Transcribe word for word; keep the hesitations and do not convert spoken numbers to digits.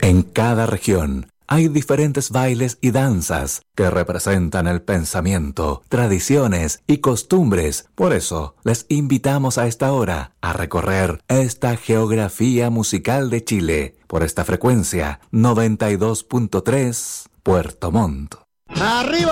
En cada región hay diferentes bailes y danzas que representan el pensamiento, tradiciones y costumbres. Por eso, les invitamos a esta hora a recorrer esta geografía musical de Chile por esta frecuencia noventa y dos punto tres Puerto Montt. ¡Arriba!